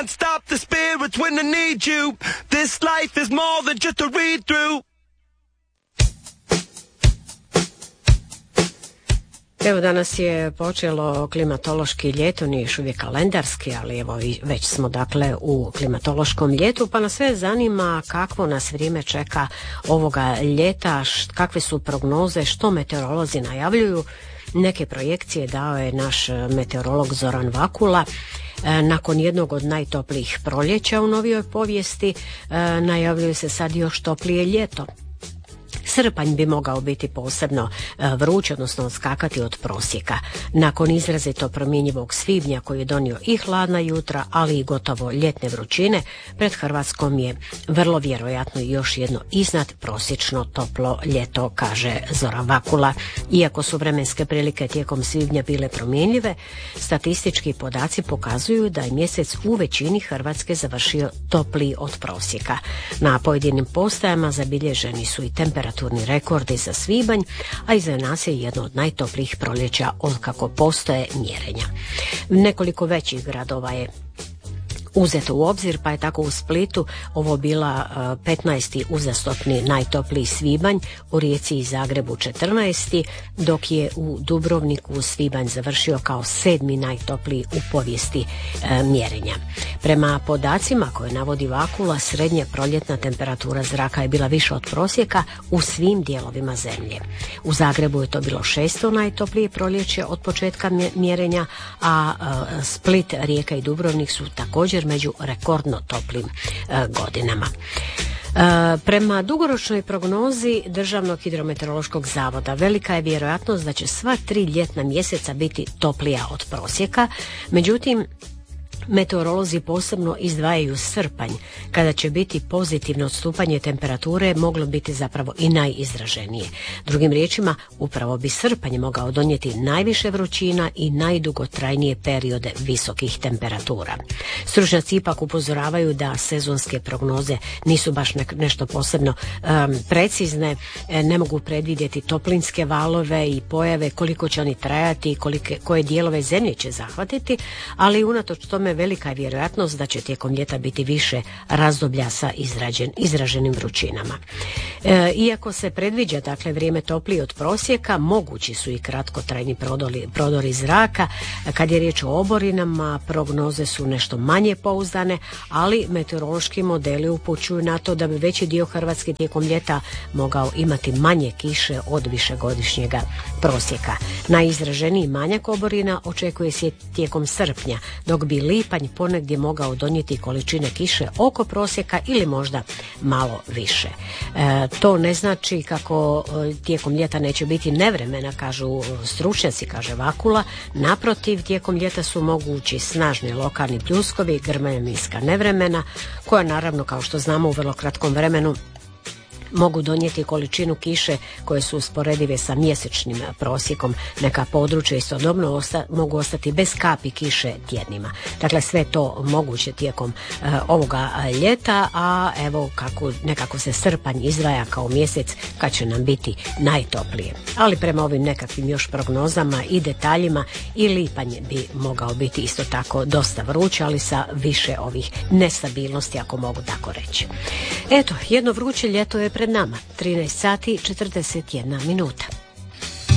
can't stop the spirits when I need you. This life is more than just a read through. Evo, danas je počelo klimatološki ljeto, nije još uvijek kalendarski, ali evo već smo dakle u klimatološkom ljetu, pa nas sve zanima kakvo nas vrijeme čeka ovoga ljeta, kakve su prognoze, što meteorolozi najavljuju. Neke projekcije dao je naš meteorolog Zoran Vakula. Nakon jednog od najtoplijih proljeća u novijoj povijesti najavljuje se sad još toplije ljeto. Srpanj bi mogao biti posebno vruć, odnosno odskakati od prosjeka. Nakon izrazito promjenjivog svibnja koji je donio i hladna jutra, ali i gotovo ljetne vrućine, pred Hrvatskom je vrlo vjerojatno još jedno iznad prosječno toplo ljeto, kaže Zoran Vakula. Iako su vremenske prilike tijekom svibnja bile promjenjive, statistički podaci pokazuju da je mjesec u većini Hrvatske završio topliji od prosjeka. Na pojedinim postajama zabilježeni su i temperaturni rekordi za svibanj, a iza nas je jedno od najtoplijih proljeća od kako postoje mjerenja. Nekoliko većih gradova je uzeto u obzir, pa je tako u Splitu ovo bila 15. uzastopni najtopliji svibanj, u Rijeci i Zagrebu 14. dok je u Dubrovniku svibanj završio kao 7. najtopliji u povijesti mjerenja. Prema podacima koje navodi Vakula, srednja proljetna temperatura zraka je bila više od prosjeka u svim dijelovima zemlje. U Zagrebu je to bilo 6. najtoplije proljeće od početka mjerenja, a Split, Rijeka i Dubrovnik su također među rekordno toplim godinama. Prema dugoročnoj prognozi Državnog hidrometeorološkog zavoda velika je vjerojatnost da će sva 3 ljetna mjeseca biti toplija od prosjeka, međutim meteorolozi posebno izdvajaju srpanj, kada će biti pozitivno odstupanje temperature moglo biti zapravo i najizraženije. Drugim riječima, upravo bi srpanj mogao donijeti najviše vrućina i najdugotrajnije periode visokih temperatura. Stručnjaci ipak upozoravaju da sezonske prognoze nisu baš nešto posebno precizne, ne mogu predvidjeti toplinske valove i pojave, koliko će oni trajati i koje dijelove zemlje će zahvatiti, ali unatoč tome velika je vjerojatnost da će tijekom ljeta biti više razdoblja sa izraženim vrućinama. Iako se predviđa dakle vrijeme toplije od prosjeka, mogući su i kratkotrajni prodori zraka. Kad je riječ o oborinama, prognoze su nešto manje pouzdane, ali meteorološki modeli upućuju na to da bi veći dio Hrvatske tijekom ljeta mogao imati manje kiše od višegodišnjega prosjeka. Najizraženiji manjak oborina očekuje se tijekom srpnja, dok bi lipanj ponegdje mogao donijeti količine kiše oko prosjeka ili možda malo više. To ne znači kako tijekom ljeta neće biti nevremena, kažu stručnjaci, kaže Vakula. Naprotiv, tijekom ljeta su mogući snažni lokalni pljuskovi, grma i niska nevremena, koja naravno, kao što znamo, u vrlo kratkom vremenu mogu donijeti količinu kiše koje su usporedive sa mjesečnim prosjekom. Neka područja istodobno mogu ostati bez kapi kiše tjednima. Dakle, sve to moguće tijekom ovoga ljeta, a evo nekako se srpanj izdvaja kao mjesec kad će nam biti najtoplije. Ali prema ovim nekakvim još prognozama i detaljima i lipanj bi mogao biti isto tako dosta vruć, ali sa više ovih nestabilnosti, ako mogu tako reći. Eto, jedno vruće ljeto je pred nama. 13 sati 41 minuta.